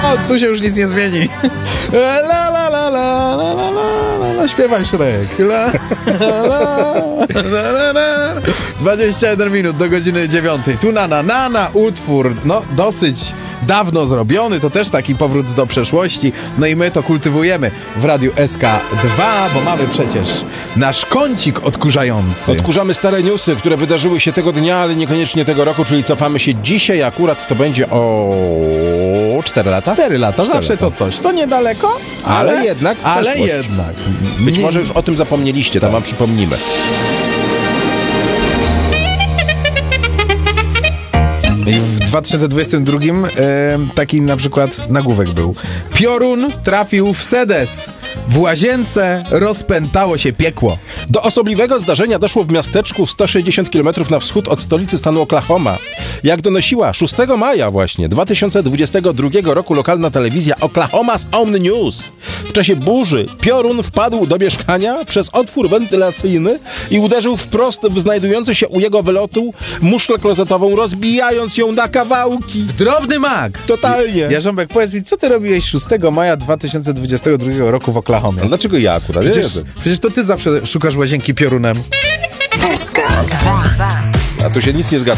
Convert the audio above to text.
tu się już nic nie zmieni. La la la la la la la la, śpiewaj Shrek. La la la la. 21 minut do godziny 9. Tu na utwór, no dosyć dawno zrobiony, to też taki powrót do przeszłości, no i my to kultywujemy w Radiu SK2, bo mamy przecież nasz kącik odkurzający. Odkurzamy stare newsy, które wydarzyły się tego dnia, ale niekoniecznie tego roku, czyli cofamy się dzisiaj, akurat to będzie o 4 lata. 4 lata, zawsze lata. To coś. To niedaleko, ale jednak Być może już o tym zapomnieliście, to wam przypomnimy. W 2022 taki na przykład nagłówek był. Piorun trafił w sedes. W łazience rozpętało się piekło. Do osobliwego zdarzenia doszło w miasteczku 160 km na wschód od stolicy stanu Oklahoma. Jak donosiła 6 maja właśnie 2022 roku lokalna telewizja Oklahoma's Own News, w czasie burzy piorun wpadł do mieszkania przez otwór wentylacyjny i uderzył wprost w znajdujący się u jego wylotu muszlę klozetową, rozbijając ją na kawałki. Drobny mak! Totalnie. Jarząbek, powiedz mi, co ty robiłeś 6 maja 2022 roku w Oklahomie? A dlaczego ja akurat? Przecież to ty zawsze szukasz łazienki piorunem. SK2. A tu się nic nie zgadza.